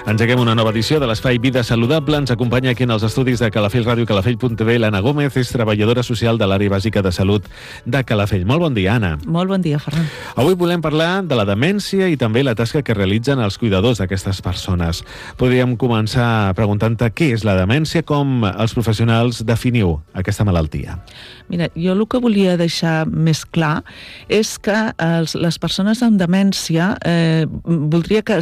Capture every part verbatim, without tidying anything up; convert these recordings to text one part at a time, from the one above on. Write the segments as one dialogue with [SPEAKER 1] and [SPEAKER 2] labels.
[SPEAKER 1] Engeguem una nova edició de l'Espai Vida Saludable. Ens acompanya aquí en els estudis de Calafell Ràdio i Calafell punt tv l'Anna Gómez, és treballadora social de l'àrea bàsica de salut de Calafell. Molt bon dia, Anna.
[SPEAKER 2] Molt bon dia, Ferran.
[SPEAKER 1] Avui volem parlar de la demència i també la tasca que realitzen els cuidadors d'aquestes persones. Podríem començar preguntant-te què és la demència, com els professionals definiu aquesta malaltia.
[SPEAKER 2] Mira, jo el que volia deixar més clar és que els, les persones amb demència eh, voldria que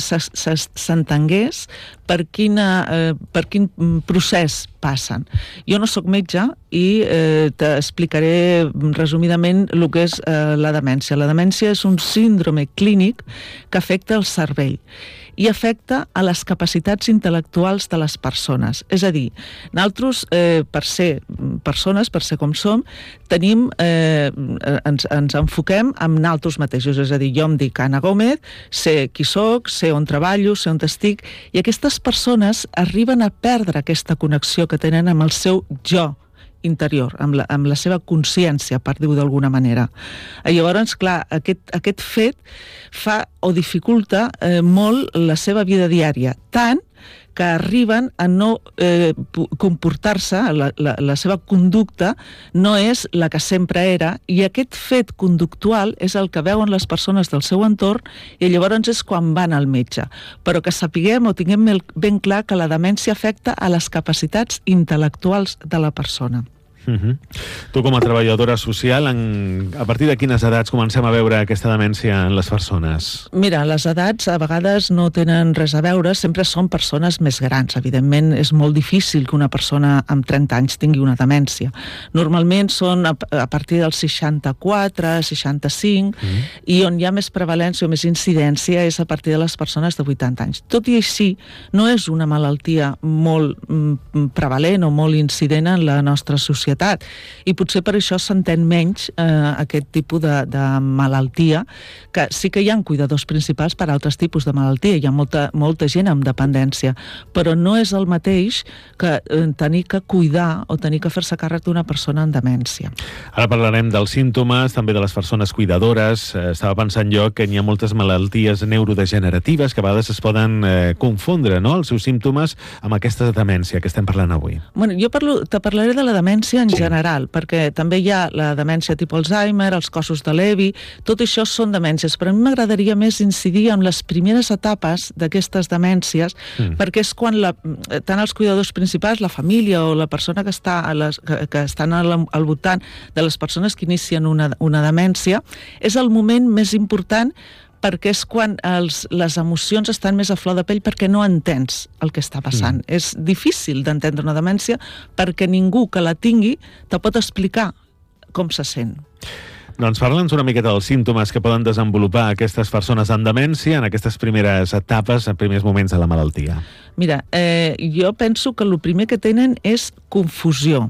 [SPEAKER 2] s'entengués per, quina, eh, per quin procés passen. Jo no sóc metge i eh, t'explicaré resumidament el que és eh, la demència. La demència és un síndrome clínic que afecta el cervell i afecta a les capacitats intel·lectuals de les persones. És a dir, nosaltres, eh, per ser persones, per ser com som, tenim, eh, ens, ens enfoquem en nosaltres mateixos. És a dir, jo em dic Anna Gómez, sé qui soc, sé on treballo, sé on estic, i aquestes persones arriben a perdre aquesta connexió que tenen amb el seu jo interior, amb la, amb la seva consciència, per dir-ho d'alguna manera. Llavors, clar, aquest, aquest fet fa o dificulta eh, molt la seva vida diària, tant que arriben a no eh, comportar-se, la, la, la seva conducta no és la que sempre era, i aquest fet conductual és el que veuen les persones del seu entorn i llavors és quan van al metge. Però que sapiguem o tinguem ben clar que la demència afecta a les capacitats intel·lectuals de la persona.
[SPEAKER 1] Uh-huh. Tu, com a treballadora social, en, a partir de quines edats comencem a veure aquesta demència en les persones?
[SPEAKER 2] Mira, les edats a vegades no tenen res a veure, sempre són persones més grans. Evidentment, és molt difícil que una persona amb trenta anys tingui una demència. Normalment són a, a partir dels seixanta-quatre, seixanta-cinc, uh-huh. i on hi ha més prevalència o més incidència és a partir de les persones de vuitanta anys. Tot i així, no és una malaltia molt mm, prevalent o molt incident en la nostra societat. I potser per això s'entén menys eh, aquest tipus de, de malaltia, que sí que hi ha cuidadors principals per a altres tipus de malaltia, hi ha molta, molta gent amb dependència, però no és el mateix que eh, tenir que cuidar o tenir que fer-se càrrec d'una persona amb demència.
[SPEAKER 1] Ara parlarem dels símptomes, també de les persones cuidadores. Eh, estava pensant jo que hi ha moltes malalties neurodegeneratives que a vegades es poden eh, confondre, no?, els seus símptomes amb aquesta demència que estem parlant avui.
[SPEAKER 2] Bueno, jo parlo, te parlaré de la demència en general, perquè també hi ha la demència tipus Alzheimer, els cossos de Lewy, tot això són demències, però a mi m'agradaria més incidir en les primeres etapes d'aquestes demències, mm. perquè és quan la, tant els cuidadors principals, la família o la persona que està a les, que, que estan al, al voltant de les persones que inicien una, una demència, és el moment més important perquè és quan els, les emocions estan més a flor de pell perquè no entens el que està passant. Mm. És difícil d'entendre una demència perquè ningú que la tingui te pot explicar com se sent.
[SPEAKER 1] Doncs parla'ns una miqueta dels símptomes que poden desenvolupar aquestes persones amb demència en aquestes primeres etapes, en primers moments de la malaltia.
[SPEAKER 2] Mira, eh, jo penso que el primer que tenen és confusió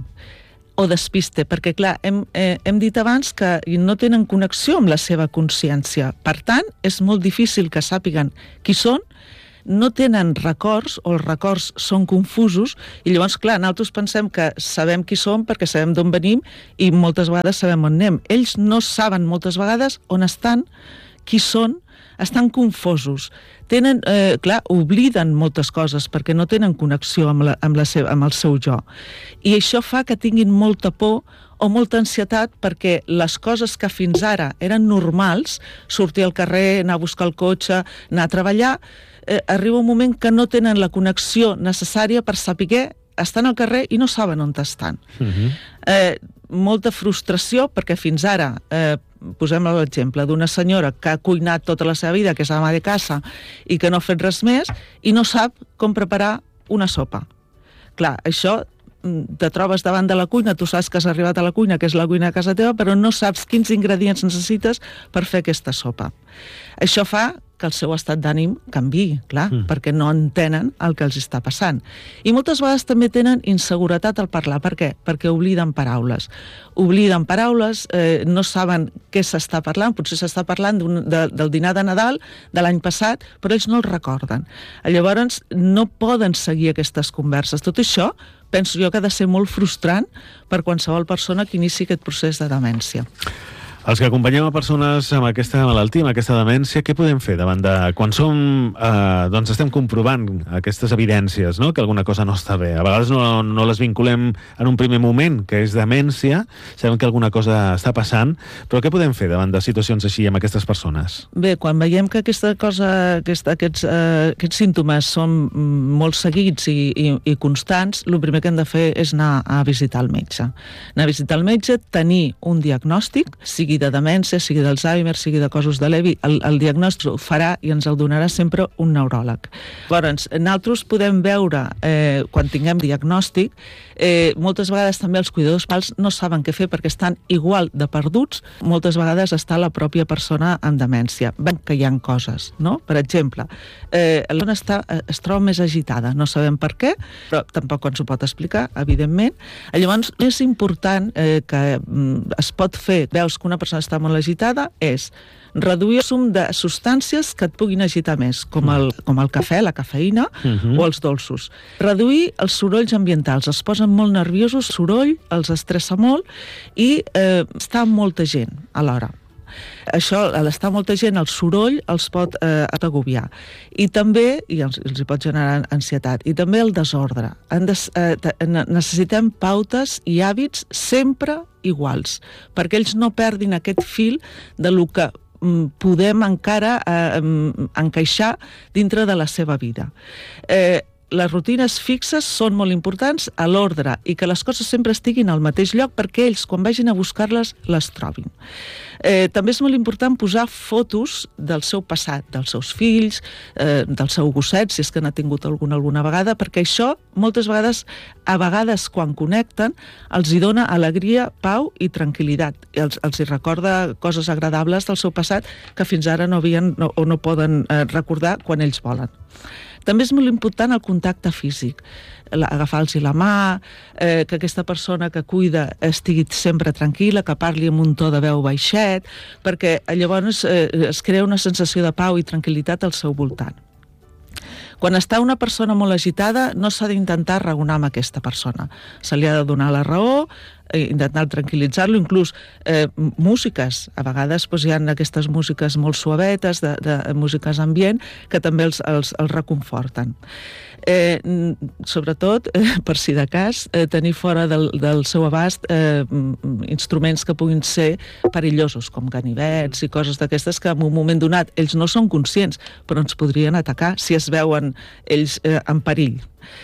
[SPEAKER 2] o despiste, perquè clar, hem, eh, hem dit abans que no tenen connexió amb la seva consciència. Per tant, és molt difícil que sàpiguen qui són, no tenen records, o els records són confusos, i llavors, clar, nosaltres pensem que sabem qui som perquè sabem d'on venim i moltes vegades sabem on anem. Ells no saben moltes vegades on estan, qui són, estan confosos. Tenen, eh, clar, obliden moltes coses perquè no tenen connexió amb, la, amb, la seva, amb el seu jo. I això fa que tinguin molta por o molta ansietat perquè les coses que fins ara eren normals, sortir al carrer, anar a buscar el cotxe, anar a treballar, eh, arriba un moment que no tenen la connexió necessària per saber estan al carrer i no saben on estan. Uh-huh. Eh, molta frustració perquè fins ara, eh, posem l'exemple d'una senyora que ha cuinat tota la seva vida, que és ama de casa i que no ha fet res més i no sap com preparar una sopa. Clar, això te trobes davant de la cuina, tu saps que has arribat a la cuina, que és la cuina de casa teva, però no saps quins ingredients necessites per fer aquesta sopa. Això fa que el seu estat d'ànim canviï, clar, mm. perquè no entenen el que els està passant. I moltes vegades també tenen inseguretat al parlar. Per què? Perquè obliden paraules. Obliden paraules, eh, no saben què s'està parlant, potser s'està parlant de, del dinar de Nadal de l'any passat, però ells no el recorden. Llavors, no poden seguir aquestes converses. Tot això, penso jo que ha de ser molt frustrant per qualsevol persona que inici aquest procés de demència.
[SPEAKER 1] Els que acompanyem a persones amb aquesta malaltia, amb aquesta demència, què podem fer davant de... Quan som, eh, doncs estem comprovant aquestes evidències, no?, que alguna cosa no està bé. A vegades no, no les vinculem en un primer moment, que és demència, sabem que alguna cosa està passant, però què podem fer davant de situacions així amb aquestes persones?
[SPEAKER 2] Bé, quan veiem que aquesta cosa, aquesta, aquests, eh, aquests símptomes són molt seguits i, i, i constants, el primer que hem de fer és anar a visitar el metge. Anar a visitar el metge, tenir un diagnòstic, sigui de demència, sigui d'Alzheimer, sigui de cossos de Lewy, el, el diagnòstic ho farà i ens el donarà sempre un neuròleg. Llavors, nosaltres podem veure, eh, quan tinguem diagnòstic, eh, moltes vegades també els cuidadors pals no saben què fer perquè estan igual de perduts, moltes vegades està la pròpia persona amb demència. Ven que hi ha coses, no? Per exemple, eh, la dona està, es troba més agitada, no sabem per què, però tampoc ens ho pot explicar, evidentment. Llavors, és important eh, que mm, es pot fer, veus que una persona està molt agitada, és reduir el consum de substàncies que et puguin agitar més, com el, com el cafè, la cafeïna, uh-huh. o els dolços. Reduir els sorolls ambientals. Es posen molt nerviosos, soroll, els estressa molt i eh, està amb molta gent alhora. Això, a l'estar molta gent, el soroll els pot eh, agobiar. I també, i els, els hi pot generar ansietat, i també el desordre. En des, eh, necessitem pautes i hàbits sempre iguals, perquè ells no perdin aquest fil de lo que mm, podem encara eh, encaixar dintre de la seva vida. Eh, les rutines fixes són molt importants a l'ordre i que les coses sempre estiguin al mateix lloc perquè ells, quan vagin a buscar-les, les trobin. Eh, també és molt important posar fotos del seu passat, dels seus fills, eh, del seu gosset, si és que n'ha tingut alguna alguna vegada, perquè això, moltes vegades, a vegades, quan connecten, els hi dona alegria, pau i tranquil·litat. Els, els hi recorda coses agradables del seu passat que fins ara no havien no, o no poden eh, recordar quan ells volen. També és molt important el contacte físic, agafar-los la mà, eh, que aquesta persona que cuida estigui sempre tranquil·la, que parli amb un to de veu baixet, perquè llavors eh, es crea una sensació de pau i tranquil·litat al seu voltant. Quan està una persona molt agitada, no s'ha d'intentar raonar amb aquesta persona. Se li ha de donar la raó, eh, intentar tranquil·litzar-lo, inclús eh, músiques. A vegades doncs, hi ha aquestes músiques molt suavetes, de, de músiques ambient, que també els, els, els reconforten. Eh, sobretot, eh, per si de cas, eh, tenir fora del, del seu abast eh, instruments que puguin ser perillosos, com ganivets i coses d'aquestes que en un moment donat ells no són conscients, però ens podrien atacar si es veuen ells eh, en perill.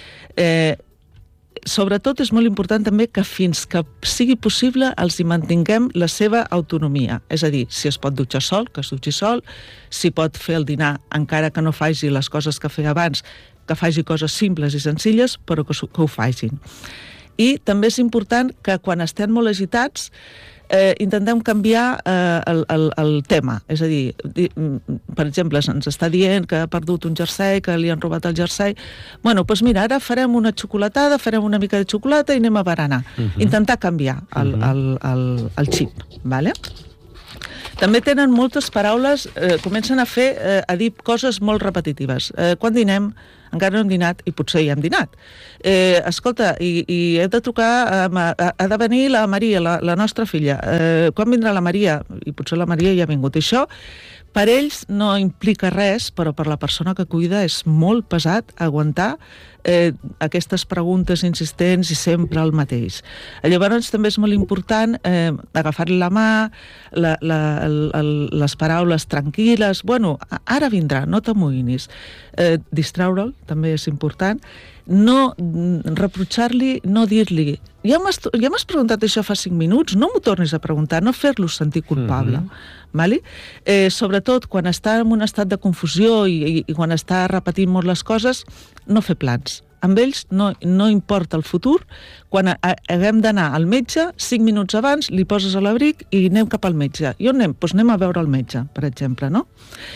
[SPEAKER 2] Eh, sobretot és molt important també que fins que sigui possible els hi mantinguem la seva autonomia. És a dir, si es pot dutxar sol, que es dutxi sol, si pot fer el dinar encara que no faci les coses que feia abans, que faci coses simples i senzilles, però que, que ho facin. I també és important que quan estem molt agitats eh, intentem canviar eh, el, el, el tema. És a dir, di, per exemple, ens està dient que ha perdut un jersei, que li han robat el jersei. Bueno, doncs mira, ara farem una xocolatada, farem una mica de xocolata i anem a berenar. Uh-huh. Intentar canviar el, uh-huh. el, el, el xip, vale? També tenen moltes paraules, eh, comencen a fer, eh, a dir coses molt repetitives. Eh, quan dinem, encara no hem dinat, i potser ja hem dinat. Eh, escolta, i, i he de trucar, a, a, ha de venir la Maria, la, la nostra filla. Eh, quan vindrà la Maria? I potser la Maria ja ha vingut. Això, per ells no implica res, però per la persona que cuida és molt pesat aguantar eh, aquestes preguntes insistents i sempre el mateix. Llavors també és molt important eh, agafar-li la mà, la, la, el, el, les paraules tranquil·les, bueno, ara vindrà, no t'amoïnis. Eh, distraure'l també és important. No reprotxar-li, no dir-li ja m'has, ja m'has preguntat això fa cinc minuts, no m'ho tornis a preguntar, no fer-lo sentir culpable. Mm-hmm. Vale? Eh, sobretot quan està en un estat de confusió i, i, i quan està repetint molt les coses, no fer plans. Amb ells no, no importa el futur. Quan a, a, haguem d'anar al metge, cinc minuts abans li poses a l'abric i anem cap al metge. I on anem? Doncs anem a veure el metge, per exemple, no?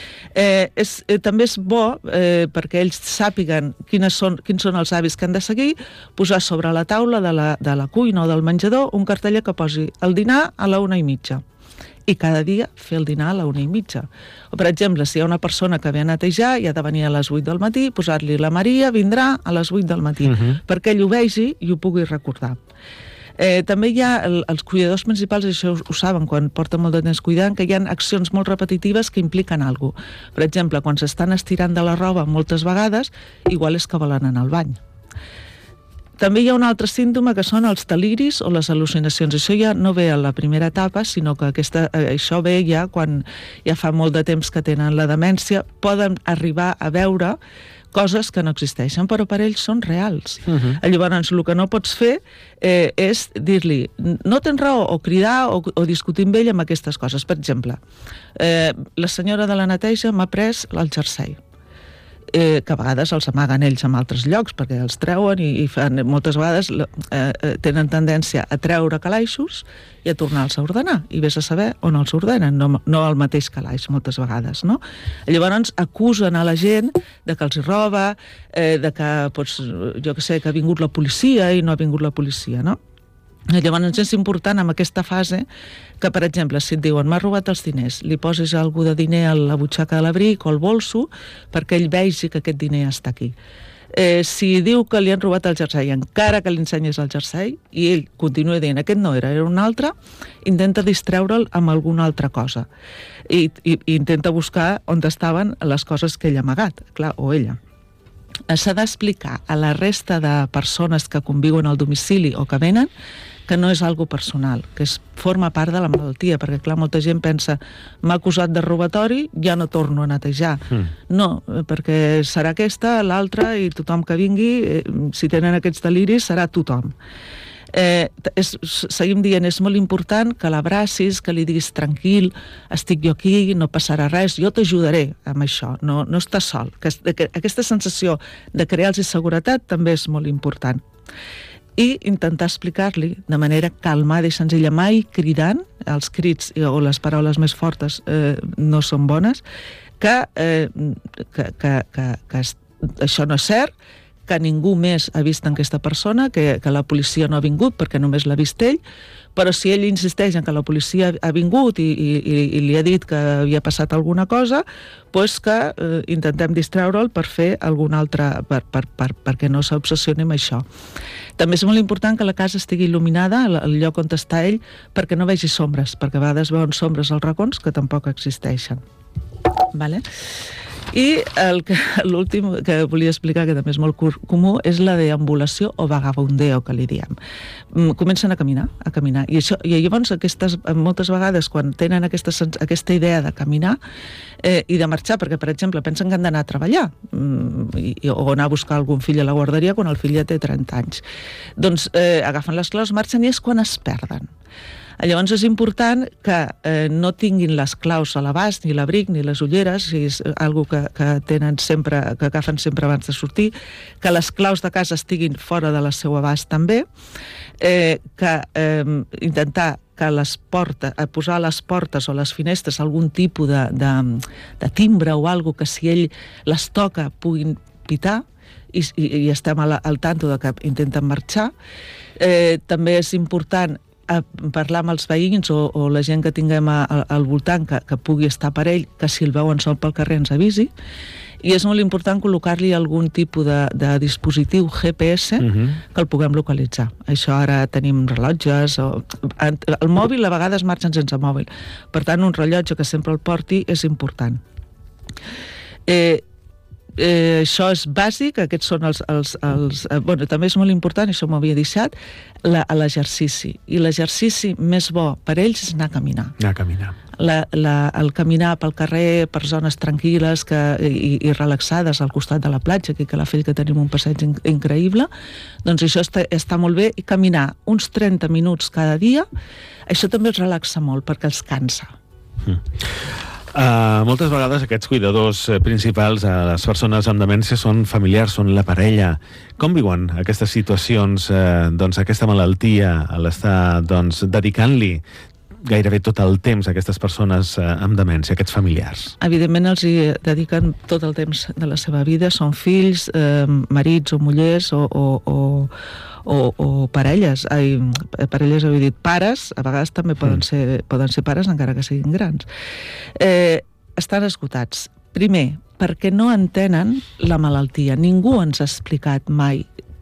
[SPEAKER 2] Eh, és, eh, també és bo, eh, perquè ells sàpiguen quines són, quins són els hàbits que han de seguir, posar sobre la taula de la, de la cuina o del menjador un carteller que posi el dinar a la una i mitja. I cada dia fer el dinar a la una i mitja. O, per exemple, si hi ha una persona que ve a netejar i ha de venir a les vuit del matí, posar-li la Maria vindrà a les vuit del matí, uh-huh. perquè ell ho vegi i ho pugui recordar. Eh, també hi ha el, els cuidadors principals, això ho, ho saben quan porten molt de temps cuidant, que hi ha accions molt repetitives que impliquen alguna cosa. Per exemple, quan s'estan estirant de la roba moltes vegades, igual és que volen anar al bany. També hi ha un altre símptoma que són els deliris o les al·lucinacions. Això ja no ve a la primera etapa, sinó que aquesta, això ve ja quan ja fa molt de temps que tenen la demència, poden arribar a veure coses que no existeixen, però per ells són reals. Uh-huh. Llavors, el que no pots fer eh, és dir-li, no tens raó, o cridar o, o discutir amb ell amb aquestes coses. Per exemple, eh, la senyora de la neteja m'ha pres el jersei. Eh, que a vegades els amaguen ells en altres llocs perquè els treuen i, i fan, moltes vegades eh, tenen tendència a treure calaixos i a tornar-los a ordenar i vés a saber on els ordenen, no, no el mateix calaix moltes vegades, no? Llavors acusen a la gent de que els hi roba, eh, de que, doncs, jo que sé, que ha vingut la policia i no ha vingut la policia, no? Llavors és important en aquesta fase que, per exemple, si et diuen m'ha robat els diners, li posis algú de diner a la butxaca de l'abric o al bolso perquè ell vegi que aquest diner està aquí. Eh, si diu que li han robat el jersei, encara que li ensenyes el jersei, i ell continua dient aquest no era, era un altre, intenta distreure'l amb alguna altra cosa. I, i, i intenta buscar on estaven les coses que ell ha amagat, clar, o ella. S'ha d'explicar a la resta de persones que conviuen al domicili o que venen que no és algo personal, que es forma part de la malaltia, perquè clar, molta gent pensa m'ha acusat de robatori, ja no torno a netejar. Mm. No, perquè serà aquesta, l'altra, i tothom que vingui, eh, si tenen aquests deliris, serà tothom. Eh, és, seguim dient, és molt important que l'abracis, que li diguis tranquil, estic jo aquí, no passarà res, jo t'ajudaré amb això, no, no estàs sol. Que, que, aquesta sensació de crear-los seguretat també és molt important. I intentar explicar-li de manera calmada i senzilla, mai cridant, els crits o les paraules més fortes eh, no són bones, que, eh, que, que, que, que això no és cert, que ningú més ha vist en aquesta persona, que, que la policia no ha vingut perquè només l'ha vist ell, però si ell insisteix en que la policia ha vingut i, i, i li ha dit que havia passat alguna cosa, doncs que eh, intentem distreure'l per fer alguna altra, per, per, per, perquè no s'obsessioni amb això. També és molt important que la casa estigui il·luminada, el lloc on està ell, perquè no vegi sombres, perquè a vegades veuen sombres als racons que tampoc existeixen. Vale? I l'últim que volia explicar, que també és molt comú, és la deambulació o vagabundeo, que li diem. Comencen a caminar, a caminar. I, això, i llavors, aquestes, moltes vegades, quan tenen aquesta, aquesta idea de caminar eh, i de marxar, perquè, per exemple, pensen que han d'anar a treballar i, o anar a buscar algun fill a la guarderia quan el fill ja té trenta anys. Doncs eh, agafen les claus, marxen i és quan es perden. Llavors és important que eh, no tinguin les claus a l'abast, ni l'abric, ni les ulleres, si és algo que, que tenen sempre, que agafen sempre abans de sortir, que les claus de casa estiguin fora de la seu abast també, eh, que eh, intentar que les portes, posar a les portes o les finestres algun tipus de, de, de timbre o algo que si ell les toca puguin pitar, i, i, i estem al, al tanto de que intenten marxar. Eh, també és important a parlar amb els veïns o, o la gent que tinguem a, a, al voltant que, que pugui estar per ell, que si el veuen sol pel carrer ens avisi. I és molt important col·locar-li algun tipus de, de dispositiu G P S uh-huh. que el puguem localitzar. Això ara tenim rellotges, o, el mòbil a vegades marxen sense mòbil, per tant un rellotge que sempre el porti és important. Eh, Eh, això és bàsic, aquests són els... els, els eh, bueno, també és molt important, això m'ho havia deixat, l'exercici. I l'exercici més bo per ells és anar a caminar.
[SPEAKER 1] Anar a caminar.
[SPEAKER 2] La, la, el caminar pel carrer, per zones tranquil·les que, i, i relaxades al costat de la platja, aquí que a la Fell que tenim un passeig in, increïble, doncs això està, està molt bé. I caminar uns trenta minuts cada dia, això també els relaxa molt, perquè els cansa.
[SPEAKER 1] Mm. Uh, moltes vegades aquests cuidadors principals a les persones amb demència són familiars, són la parella. Com viuen aquestes situacions, uh, doncs aquesta malaltia, a l'estar doncs, dedicant-li gairebé tot el temps a aquestes persones uh, amb demència, aquests familiars? Evidentment els hi dediquen tot el temps de la seva vida, són fills, eh, marits o mullers o, o, o O, o parelles, ai, parelles heu dit pares, a vegades també poden ser, poden ser pares encara que siguin grans. Eh, estan esgotats. Primer, perquè no entenen la malaltia. Ningú ens ha explicat mai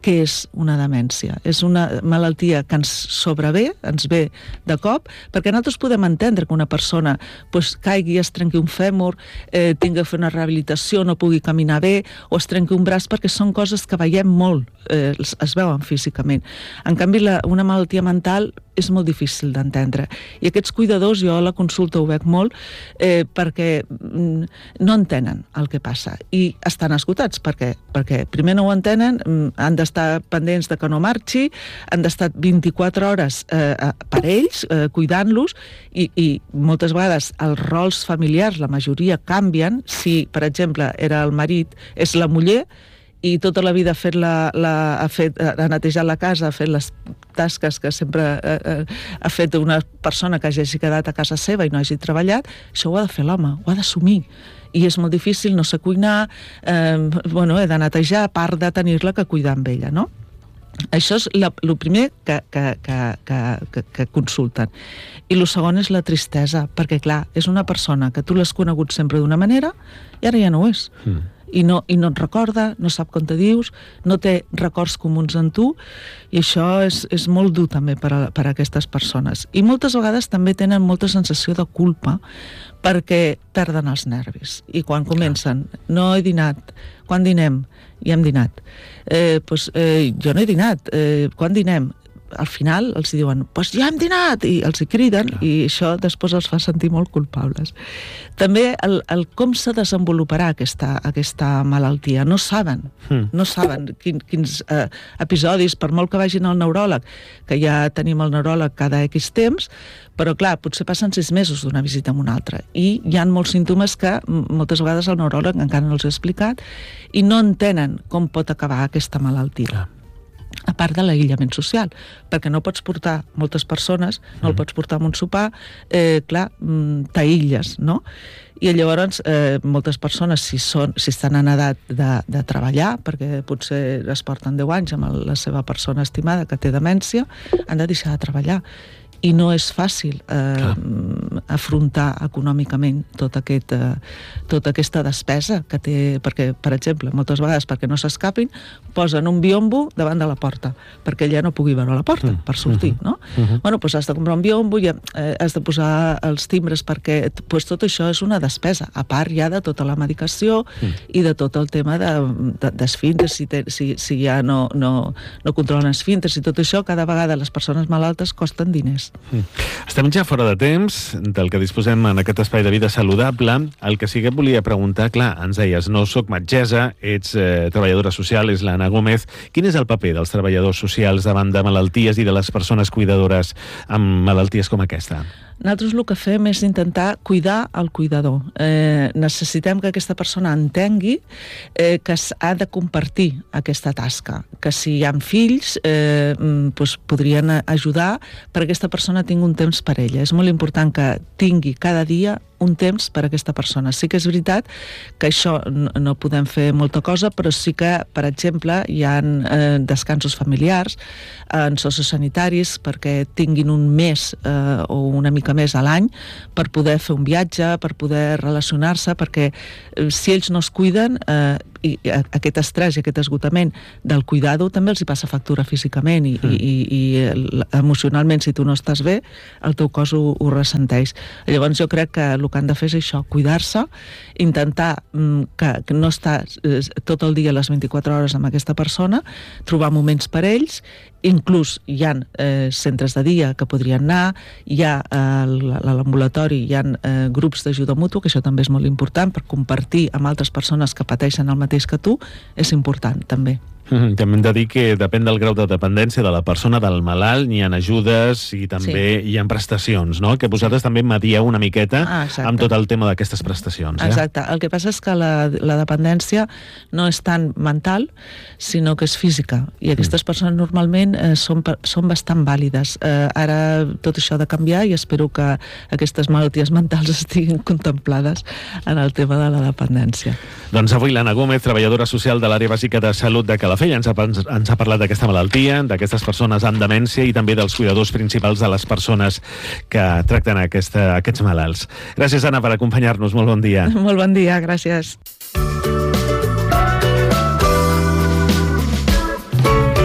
[SPEAKER 2] què és una demència. És una malaltia que ens sobrevé, ens ve de cop, perquè nosaltres podem entendre que una persona pues, caigui, es trenqui un fèmur, eh, tingui que fer una rehabilitació, no pugui caminar bé, o es trenqui un braç, perquè són coses que veiem molt, eh, es, es veuen físicament. En canvi, la, una malaltia mental és molt difícil d'entendre. I aquests cuidadors, jo a la consulta ho veig molt, eh, perquè mm, no entenen el que passa. I estan esgotats, perquè, perquè primer no ho entenen, mm, han d'estar pendents de que no marxi, han d'estar vint-i-quatre hores eh, per ells, eh, cuidant-los, i, i moltes vegades els rols familiars, la majoria, canvien. Si, per exemple, era el marit, és la muller, i tota la vida ha, fet la, la, ha, fet, ha netejat la casa, ha fet les tasques que sempre eh, ha fet una persona que hagi quedat a casa seva i no hagi treballat, això ho ha de fer l'home, ho ha d'assumir. I és molt difícil, no sé cuinar, eh, bueno, he de netejar, a part de tenir-la que cuidar amb ella, no? Això és el primer que, que, que, que, que consulten. I el segon és la tristesa, perquè, clar, és una persona que tu l'has conegut sempre d'una manera i ara ja no ho és. Mm. I no, i no et recorda, no sap com te dius, no té records comuns en tu, i això és, és molt dur també per a, per a aquestes persones. I moltes vegades també tenen molta sensació de culpa perquè perden els nervis. I quan comencen, no he dinat, quan dinem? Ja hem dinat. Eh, doncs, eh, jo no he dinat, eh, quan dinem? Al final els diuen, pues ja hem dinat, i els hi criden, clar. I això després els fa sentir molt culpables. També el, el com se desenvoluparà aquesta, aquesta malaltia. No saben, mm. no saben quin, quins eh, episodis, per molt que vagin al neuròleg, que ja tenim el neuròleg cada X temps, però clar, potser passen sis mesos d'una visita a una altra, i hi ha molts símptomes que moltes vegades el neuròleg encara no els ha explicat, i no entenen com pot acabar aquesta malaltia. Clar. A part de l'aïllament social, perquè no pots portar moltes persones, no el pots portar a un sopar, eh, clar, t'aïlles, no? I llavors eh, moltes persones, si, són, si estan en edat de, de treballar, perquè potser es porten deu anys amb la seva persona estimada que té demència, han de deixar de treballar. I no és fàcil eh, afrontar econòmicament tot aquest, eh, tota aquesta despesa que té, perquè, per exemple, moltes vegades perquè no s'escapin, posen un biombo davant de la porta, perquè ella no pugui veure la porta per sortir, no? Uh-huh. Bueno, doncs has de comprar un biombo i eh, has de posar els timbres perquè doncs tot això és una despesa, a part ja de tota la medicació uh-huh. i de tot el tema d'esfínters, de, de, si, si, si ja no, no, no controlen esfínters i tot això, cada vegada les persones malaltes costen diners.
[SPEAKER 1] Estem ja fora de temps del que disposem en aquest espai de vida saludable. El que sí que et volia preguntar, clar, ens deies, no soc metgessa, ets eh, treballadora social, és l'Anna Gómez. Quin és el paper dels treballadors socials davant de malalties i de les persones cuidadores amb malalties com aquesta?
[SPEAKER 2] Nosaltres el que fem és intentar cuidar el cuidador. Eh, necessitem que aquesta persona entengui eh, que ha de compartir aquesta tasca, que si hi ha fills eh, doncs podrien ajudar perquè aquesta persona tingui un temps per ella. És molt important que tingui cada dia un temps per a aquesta persona. Sí que és veritat que això no, no podem fer molta cosa, però sí que, per exemple, hi ha eh, descansos familiars, en sociosanitaris, perquè tinguin un mes eh, o una mica més a l'any per poder fer un viatge, per poder relacionar-se, perquè eh, si ells no es cuiden, eh, i aquest estrès i aquest esgotament del cuidado també els hi passa factura físicament i, mm. i, i emocionalment, si tu no estàs bé, el teu cos ho, ho ressenteix. Llavors jo crec que el que han de fer és això, cuidar-se, intentar que, que no estar tot el dia a les vint-i-quatre hores amb aquesta persona, trobar moments per ells, inclús hi ha eh, centres de dia que podrien anar, hi ha eh, a l'ambulatori, hi ha eh, grups d'ajuda mútua, que això també és molt important, per compartir amb altres persones que pateixen el mateix que tu, és important també.
[SPEAKER 1] Mm, també hem de dir que depèn del grau de dependència de la persona, del malalt, hi ha ajudes i també sí. hi ha prestacions, no? Que vosaltres també medieu una miqueta ah, amb tot el tema d'aquestes prestacions. Eh?
[SPEAKER 2] Exacte. El que passa és que la, la dependència no és tant mental, sinó que és física. I aquestes mm. persones normalment eh, són, són bastant vàlides. Eh, ara tot això ha de canviar i espero que aquestes malalties mentals estiguin contemplades en el tema de la dependència.
[SPEAKER 1] Doncs avui l'Anna Gómez, treballadora social de l'àrea bàsica de salut de Calafell, ens ha, ens ha parlat d'aquesta malaltia, d'aquestes persones amb demència i també dels cuidadors principals de les persones que tracten aquesta, aquests malalts. Gràcies, Anna, per acompanyar-nos. Molt bon dia.
[SPEAKER 2] Molt bon dia, gràcies.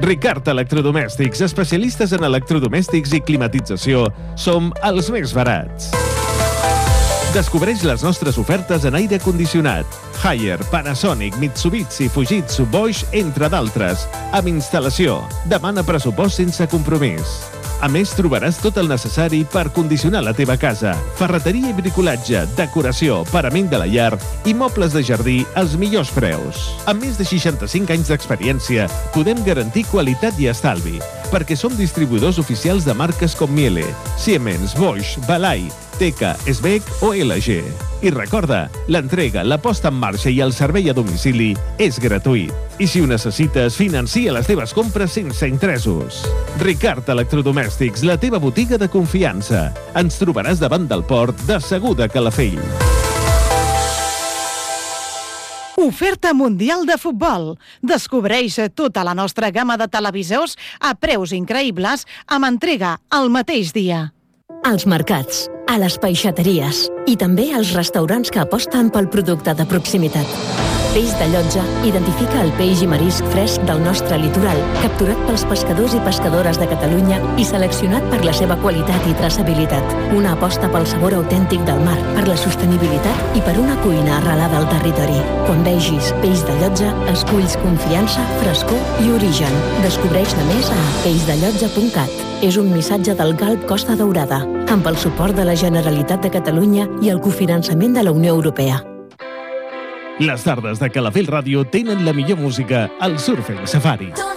[SPEAKER 1] Ricard Electrodomèstics, especialistes en electrodomèstics i climatització. Som els més barats. Descobreix les nostres ofertes en aire condicionat. Haier, Panasonic, Mitsubishi, Fujitsu, Bosch, entre d'altres. Amb instal·lació. Demana pressupost sense compromís. A més, trobaràs tot el necessari per condicionar la teva casa. Ferreteria i bricolatge, decoració, parament de la llar i mobles de jardí als millors preus. Amb més de seixanta-cinc anys d'experiència, podem garantir qualitat i estalvi, perquè som distribuïdors oficials de marques com Miele, Siemens, Bosch, Balay, Teka, Sbec o L G. I recorda, l'entrega, la posta en marxa i el servei a domicili és gratuït. I si ho necessites, financia les teves compres sense interessos. Ricard Electrodomèstics, la teva botiga de confiança. Ens trobaràs davant del port de Segur de Calafell.
[SPEAKER 3] Oferta mundial de futbol. Descobreix tota la nostra gamma de televisors a preus increïbles amb entrega el mateix dia.
[SPEAKER 4] Als mercats, a les peixateries i també als restaurants que aposten pel producte de proximitat. Peix de Llotja identifica el peix i marisc fresc del nostre litoral, capturat pels pescadors i pescadores de Catalunya i seleccionat per la seva qualitat i traçabilitat. Una aposta pel sabor autèntic del mar, per la sostenibilitat i per una cuina arrelada al territori. Quan vegis Peix de Llotja, esculls confiança, frescor i origen. Descobreix-ne més a peix de llotja punt cat. És un missatge del Galp Costa Daurada, amb el suport de la Generalitat de Catalunya i el cofinançament de la Unió Europea.
[SPEAKER 1] Les tardes de Calafell Ràdio tenen la millor música al Surfing Safari.